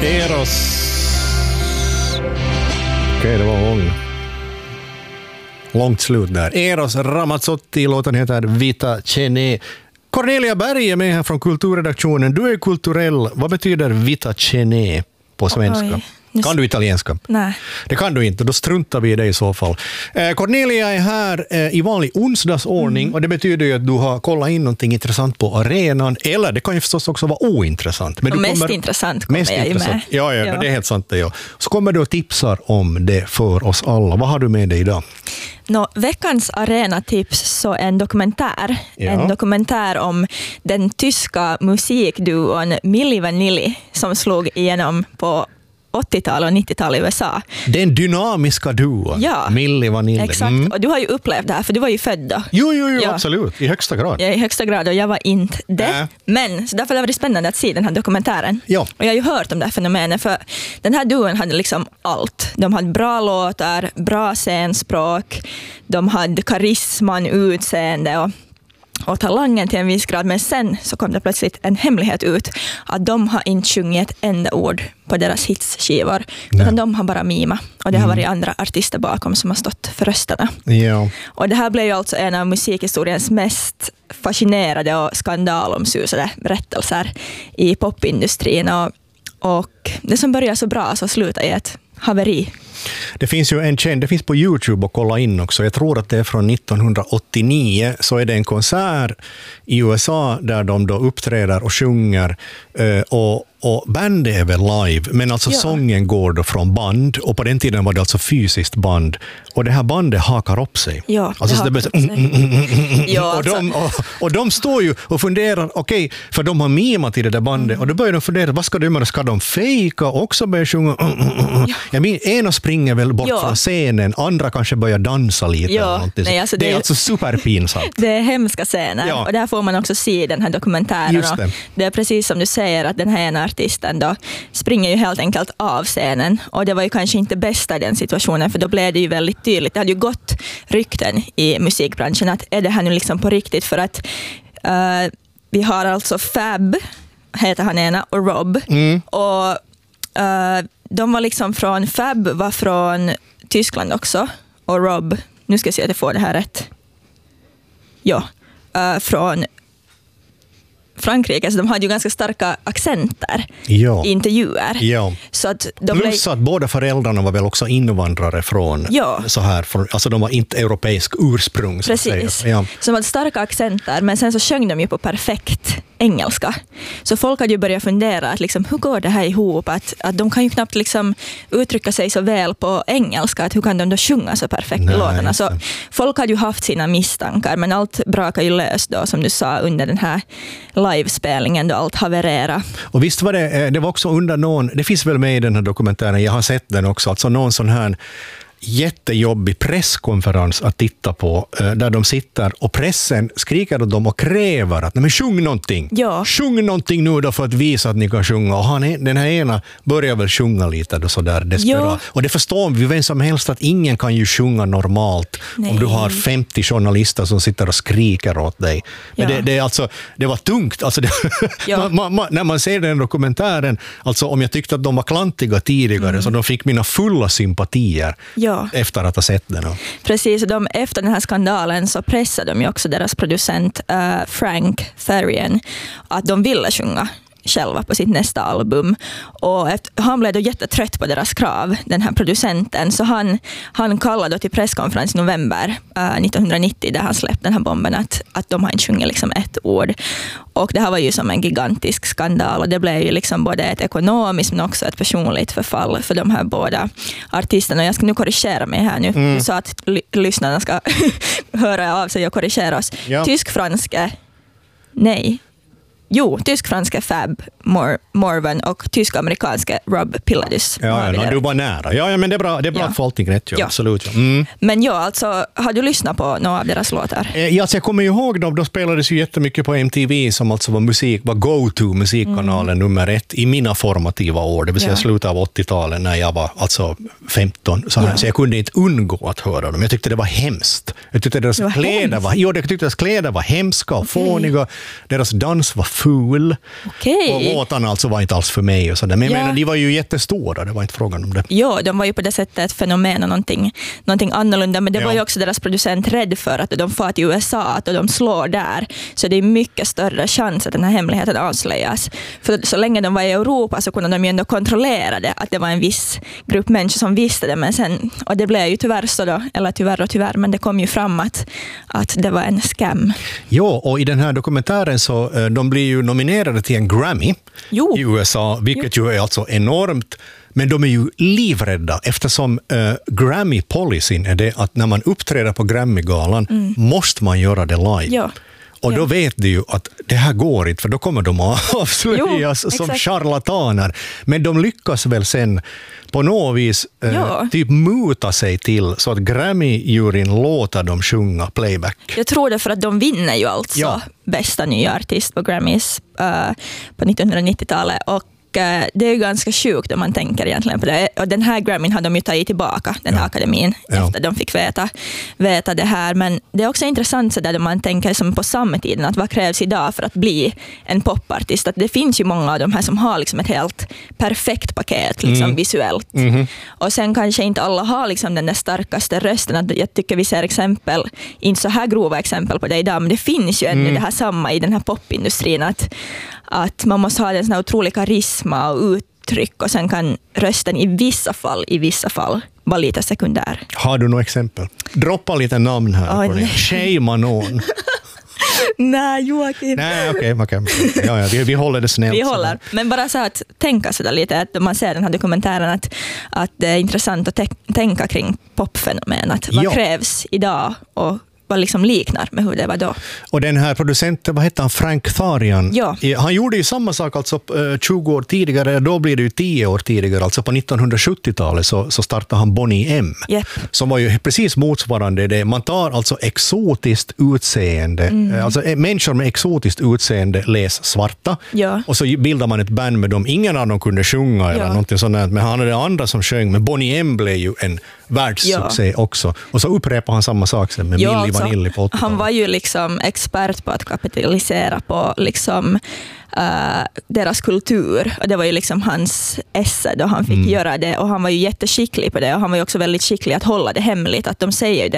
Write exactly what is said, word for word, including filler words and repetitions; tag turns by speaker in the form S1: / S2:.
S1: Eros. Okej, det var lång. Långt slut där. Eros Ramazzotti, låten heter Vita Cene. Cornelia Berg är med här från kulturredaktionen. Du är kulturell. Vad betyder Vita Cene på svenska? Oj. Kan du italienska?
S2: Nej.
S1: Det kan du inte, då struntar vi i det i så fall. Eh, Cornelia är här eh, i vanlig onsdagsordning mm. och det betyder ju att du har kollat in någonting intressant på arenan, eller det kan ju förstås också vara ointressant. Men
S2: och
S1: du
S2: mest
S1: kommer,
S2: intressant kommer
S1: mest
S2: jag
S1: intressant.
S2: med.
S1: Ja, ja,
S2: ja,
S1: det är helt sant det. Ja. Så kommer du och tipsar om det för oss alla. Vad har du med dig idag?
S2: Nå, veckans arenatips så en dokumentär.
S1: Ja.
S2: En dokumentär om den tyska musikduon Milli Vanilli som slog igenom på åttiotalet och nittiotalet i U S A.
S1: Den dynamiska duon,
S2: ja,
S1: Milli Vanilli.
S2: Exakt, mm. och du har ju upplevt det här, för du var ju född då.
S1: Jo, jo, jo
S2: ja.
S1: absolut, i högsta grad.
S2: Ja, i högsta grad, och jag var inte det. Äh. Men så därför var det spännande att se den här dokumentären.
S1: Ja.
S2: Och jag har ju hört om det här fenomenet, för den här duon hade liksom allt. De hade bra låtar, bra scenspråk, de hade karisman, utseende och och talangen till en viss grad, men sen så kom det plötsligt en hemlighet ut att de har inte sjungit ett enda ord på deras hitsskivor, utan de har bara mima, och det har varit andra artister bakom som har stått för rösterna.
S1: Ja.
S2: Och det här blev ju alltså en av musikhistoriens mest fascinerade och skandalomsusade berättelser i popindustrin, och, och det som börjar så bra så slutar i ett haveri.
S1: Det finns ju en känd, det finns på YouTube att kolla in också. Jag tror att det är från nittonhundraåttionio, så är det en konsert i U S A där de då uppträder och sjunger och Och bandet är väl live, men alltså ja. sången går då från band, och på den tiden var det alltså fysiskt band, och det här bandet hakar upp sig.
S2: Ja,
S1: alltså,
S2: det
S1: det
S2: hakar upp sig. Ja,
S1: och,
S2: alltså.
S1: de, och, och de står ju och funderar, okej, okay, för de har mimat i det där bandet, mm. och då börjar de fundera, vad ska de göra? Ska de fejka också börja sjunga? Mm, mm, mm. Ja. Jag min, ena springer väl bort ja. från scenen, andra kanske börjar dansa lite.
S2: Ja.
S1: Eller
S2: Nej, alltså
S1: det,
S2: det
S1: är alltså superpinsamt.
S2: Det är hemska scener, ja. och där får man också se den här dokumentären.
S1: Just det.
S2: det är precis som du säger, att den här ena artisten då springer ju helt enkelt av scenen, och det var ju kanske inte bästa i den situationen, för då blev det ju väldigt tydligt. Det hade ju gått rykten i musikbranschen att är det här nu liksom på riktigt, för att uh, vi har alltså Fab, heter han ena, och Rob, mm. och uh, de var liksom från, Fab var från Tyskland också, och Rob, nu ska jag se att jag får det här rätt, ja, uh, från Frankrike, så de hade ju ganska starka accenter ja. i intervjuer.
S1: Ja.
S2: Så att de
S1: Plus
S2: blev...
S1: att båda föräldrarna var väl också invandrare från
S2: ja.
S1: så här, alltså de var inte europeisk ursprung. Så
S2: Precis,
S1: att ja.
S2: så de hade starka accenter, men sen så sjöng de ju på perfekt engelska. Så folk hade ju börjat fundera att liksom, hur går det här ihop? Att, att de kan ju knappt liksom uttrycka sig så väl på engelska, att hur kan de då sjunga så perfekt i låtarna? Så folk hade ju haft sina misstankar, men allt brakade ju löst då, som du sa, under den här livespelningen då allt haverera.
S1: Och visst var det, det var också under någon, det finns väl med i den här dokumentären, jag har sett den också, alltså någon sån här jättejobbig presskonferens att titta på, där de sitter och pressen skriker åt dem och kräver att nej, men sjung någonting.
S2: Ja.
S1: Sjung någonting nu då för att visa att ni kan sjunga. Och han, den här ena börjar väl sjunga lite då, så där desperat. Ja. Och det förstår vi vem som helst att ingen kan ju sjunga normalt nej. om du har femtio journalister som sitter och skriker åt dig. Men ja. det, det, är alltså, det var tungt. Alltså det, ja. man, man, när man ser den dokumentären, alltså om jag tyckte att de var klantiga tidigare, mm. så de fick mina fulla sympatier. Ja. Efter att ha sett den.
S2: Precis, och de, efter den här skandalen så pressade de ju också deras producent uh, Frank Farian att de ville sjunga själva på sitt nästa album, och efter, han blev då jättetrött på deras krav, den här producenten, så han, han kallade då till presskonferens i november uh, nittonhundranittio, där han släppte den här bomben att, att de har inte sjungit liksom ett ord, och det här var ju som en gigantisk skandal, och det blev ju liksom både ett ekonomiskt men också ett personligt förfall för de här båda artisterna. Och jag ska nu korrigera mig här nu, mm. så att l- lyssnarna ska höra av sig och korrigera oss. Ja. Tysk-franske, nej Jo, tysk-franska Fab Mor- Morvan och tysk-amerikanska Rob Pilatus.
S1: Ja, ja, du var nära. Ja, ja, men det är bra, det är bra ja. att få allting rätt. Ja, ja. Absolut. Ja. Mm.
S2: Men ja, alltså, har du lyssnat på några av deras låtar?
S1: Eh, ja, alltså, jag kommer ihåg dem, då spelades ju jättemycket på M T V som alltså var musik, var go-to musikkanalen mm. nummer ett i mina formativa år, det vill säga ja. slutet av åttiotalet när jag var alltså femton. Så, ja. så jag kunde inte undgå att höra dem. Jag tyckte det var hemskt. Jag tyckte deras, var kläder, var, jo, jag tyckte deras kläder var hemska och okay. fåniga. Deras dans var Fool.
S2: Okej.
S1: Och låtarna alltså var inte alls för mig. Och så där. Men
S2: Ja.
S1: jag menar, de var ju jättestora, det var inte frågan om det.
S2: Jo, de var ju på det sättet ett fenomen och någonting, någonting annorlunda, men det
S1: Ja.
S2: var ju också deras producent rädd för att de far till U S A, att de slår där, så det är mycket större chans att den här hemligheten avslöjas. För så länge de var i Europa så kunde de ju ändå kontrollera det, att det var en viss grupp människor som visste det, men sen, och det blev ju tyvärr så då, eller tyvärr och tyvärr, men det kom ju fram att, att det var en scam.
S1: Jo, och i den här dokumentären så eh, de blir ju nominerade till en Grammy
S2: Jo.
S1: i U S A, vilket ju är alltså enormt. Men de är ju livrädda eftersom eh, Grammy-policyn är det att när man uppträder på Grammy-galan mm. måste man göra det live.
S2: Ja.
S1: Och då
S2: Ja.
S1: vet de ju att det här går inte, för då kommer de att avslöjas
S2: Jo,
S1: som
S2: exakt.
S1: charlataner. Men de lyckas väl sen på något vis eh,
S2: Ja.
S1: typ muta sig till så att Grammy-juryn låter dem sjunga playback.
S2: Jag tror det för att de vinner ju alltså
S1: Ja.
S2: bästa nya artist på Grammys uh, på nittonhundranittiotalet, och uh, det är ju ganska sjukt om man tänker egentligen på det. Och den här Grammyn har de ju tagit tillbaka, den här
S1: Ja.
S2: akademin,
S1: Ja.
S2: efter de fick veta, veta det här. Men det är också intressant så där man tänker som på samtiden, att vad krävs idag för att bli en popartist? Att det finns ju många av de här som har liksom ett helt perfekt paket liksom,
S1: Mm.
S2: visuellt.
S1: Mhm.
S2: Och sen kanske inte alla har liksom den där starkaste rösten. Att jag tycker vi ser exempel, inte så här grova exempel på det idag, men det finns ju ännu
S1: Mm.
S2: det här samma i den här popindustrin, att, att man måste ha en sån här otrolig karisma och uttryck, och sen kan rösten i vissa fall, i vissa fall vara lite sekundär.
S1: Har du några exempel? Droppa lite namn här.
S2: Oj,
S1: på det.
S2: nej.
S1: Shama någon.
S2: Nej, Joakim.
S1: Nej, okej. Okay, okay. ja, ja, vi, vi håller det snällt.
S2: Vi håller. Men bara så att tänka så där lite, att man ser den här dokumentären, att, att det är intressant att te- tänka kring popfenomen. Att vad
S1: Ja.
S2: krävs idag och vad liksom liknar med hur det var då.
S1: Och den här producenten, vad heter han, Frank Tharian,
S2: Ja.
S1: han gjorde ju samma sak alltså eh, tjugo år tidigare, då blir det ju tio år tidigare, alltså på nittonhundrasjuttiotalet så, så startade han Bonnie M,
S2: Yep.
S1: som var ju precis motsvarande det. Man tar alltså exotiskt utseende,
S2: Mm.
S1: eh, alltså eh, människor med exotiskt utseende läs svarta,
S2: Ja.
S1: och så bildar man ett band med dem. Ingen av dem kunde sjunga eller
S2: Ja.
S1: någonting sånt, men han hade andra som sjöng, men Bonnie M blev ju en världssuccé också. Och så upprepar han samma sak sen med
S2: Ja,
S1: Milli
S2: alltså,
S1: Vanilli på åttiotalet.
S2: han var ju liksom expert på att kapitalisera på liksom, uh, deras kultur. Och det var ju liksom hans esse då han fick
S1: Mm.
S2: göra det. Och han var ju jätteskicklig på det. Och han var ju också väldigt skicklig att hålla det hemligt. Att de säger ju det